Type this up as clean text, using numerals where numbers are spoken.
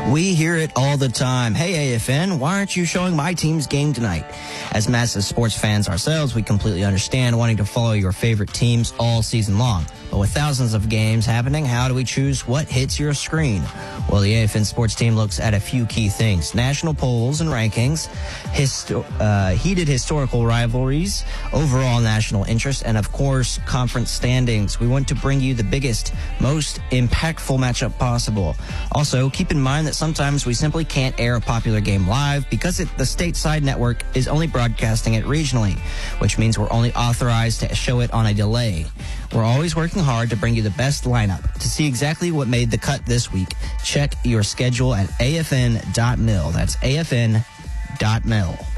We hear it all the time. Hey, AFN, why aren't you showing my team's game tonight? As massive sports fans ourselves, we completely understand wanting to follow your favorite teams all season long. But with thousands of games happening, how do we choose what hits your screen? Well, the AFN sports team looks at a few key things: national polls and rankings, heated historical rivalries, overall national interest, and of course, conference standings. We want to bring you the biggest, most impactful matchup possible. Also, keep in mind that sometimes we simply can't air a popular game live because the stateside network is only broadcasting it regionally, which means we're only authorized to show it on a delay. We're always working hard to bring you the best lineup. To see exactly what made the cut this week, check your schedule at afn.mil. That's afn.mil.